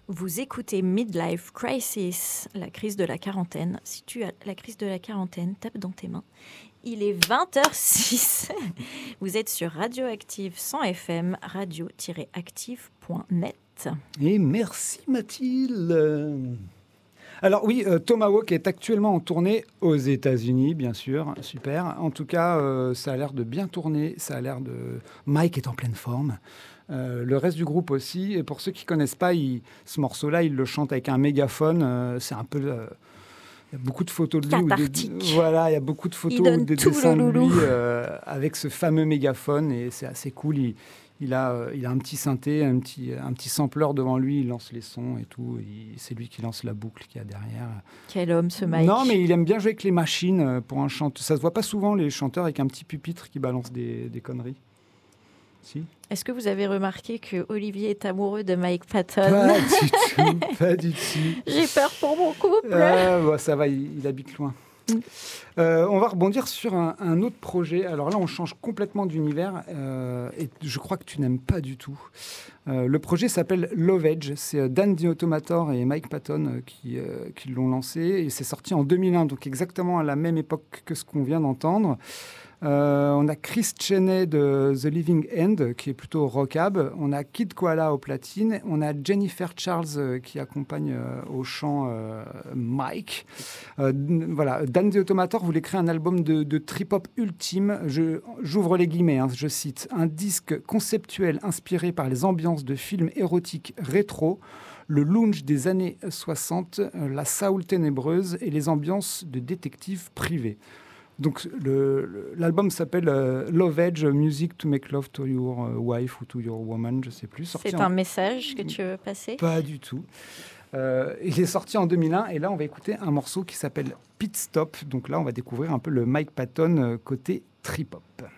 Vous écoutez Midlife Crisis, la crise de la quarantaine. Si tu as la crise de la quarantaine, tape dans tes mains. Il est 20h06. Vous êtes sur Radioactive 100 FM, radio-active.net. Et merci Mathilde. Alors oui, Tomahawk est actuellement en tournée aux États-Unis, bien sûr, super. En tout cas, ça a l'air de bien tourner, Mike est en pleine forme. Le reste du groupe aussi. Et pour ceux qui ne connaissent pas, ce morceau-là, il le chante avec un mégaphone. C'est un peu... il y a beaucoup de photos de lui. Voilà, il y a beaucoup de photos ou des dessins de lui avec ce fameux mégaphone. Et c'est assez cool. Il a un petit synthé, un petit sampleur devant lui. Il lance les sons et tout. C'est lui qui lance la boucle qu'il y a derrière. Quel homme, ce Mike. Non, mais il aime bien jouer avec les machines pour un chanteur. Ça se voit pas souvent, les chanteurs avec un petit pupitre qui balance des conneries. Si. Est-ce que vous avez remarqué que Olivier est amoureux de Mike Patton? Pas du tout. J'ai peur pour mon couple. Ça va, il habite loin. On va rebondir sur un autre projet. Alors là, on change complètement d'univers et je crois que tu n'aimes pas du tout. Le projet s'appelle Love Edge. C'est Dan the Automator et Mike Patton qui l'ont lancé et c'est sorti en 2001, donc exactement à la même époque que ce qu'on vient d'entendre. On a Chris Cheney de The Living End qui est plutôt rockab. On a Kid Koala au platine. On a Jennifer Charles qui accompagne au chant Mike. Voilà, Dan the Automator voulait créer un album de trip-hop ultime. J'ouvre les guillemets, je cite. Un disque conceptuel inspiré par les ambiances de films érotiques rétro, le lounge des années 60, la soul ténébreuse et les ambiances de détectives privés. Donc l'album s'appelle Love Edge, Music to Make Love to Your Wife ou to Your Woman, je ne sais plus. C'est un message que tu veux passer? Pas du tout. Il est sorti en 2001 et là on va écouter un morceau qui s'appelle Pit Stop. Donc là on va découvrir un peu le Mike Patton côté trip-hop.